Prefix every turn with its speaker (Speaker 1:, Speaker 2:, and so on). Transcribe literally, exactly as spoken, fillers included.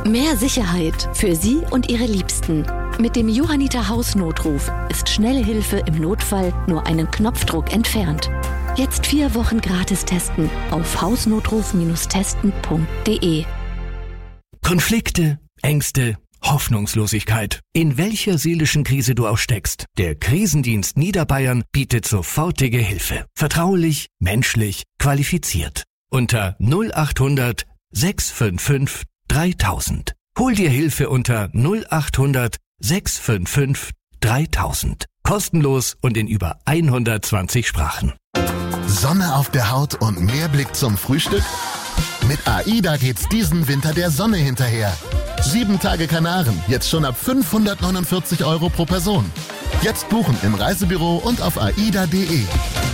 Speaker 1: Mehr Sicherheit für Sie und Ihre Liebsten. Mit dem Johanniter Hausnotruf ist schnelle Hilfe im Notfall nur einen Knopfdruck entfernt. Jetzt vier Wochen gratis testen auf hausnotruf testen punkt de.
Speaker 2: Konflikte, Ängste, Hoffnungslosigkeit. In welcher seelischen Krise du auch steckst, der Krisendienst Niederbayern bietet sofortige Hilfe. Vertraulich, menschlich, qualifiziert. Unter null achthundert sechs fünf fünf dreitausend. Hol dir Hilfe unter null achthundert sechs fünf fünf dreitausend. Kostenlos und in über hundertzwanzig Sprachen.
Speaker 3: Sonne auf der Haut und mehr Blick zum Frühstück? Mit AIDA geht's diesen Winter der Sonne hinterher. Sieben Tage Kanaren, jetzt schon ab fünfhundertneunundvierzig Euro pro Person. Jetzt buchen im Reisebüro und auf aida punkt de.